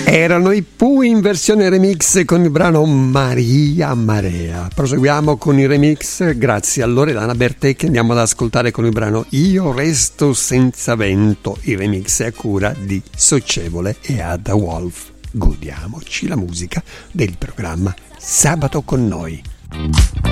Erano i Pooh in versione remix con il brano Maria Marea. Proseguiamo con i remix grazie a Loredana Bertè, che andiamo ad ascoltare con il brano Io resto senza vento. Il remix è a cura di Socievole e Ada Wolf. Godiamoci la musica del programma Sabato con noi.